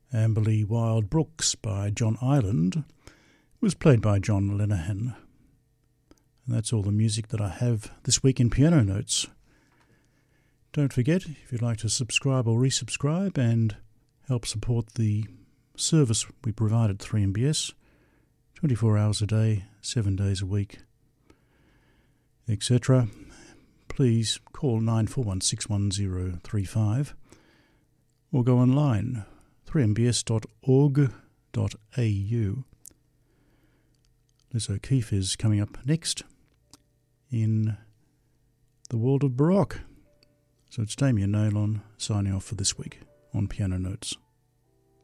Amberley Wild Brooks by John Ireland was played by John Lenihan. And that's all the music that I have this week in Piano Notes. Don't forget, if you'd like to subscribe or resubscribe and help support the service we provide at 3MBS, 24 hours a day, 7 days a week, etc., please call 94161035 or go online, 3mbs.org.au. Liz O'Keeffe is coming up next in the world of Baroque. So it's Damien Nailon signing off for this week on Piano Notes.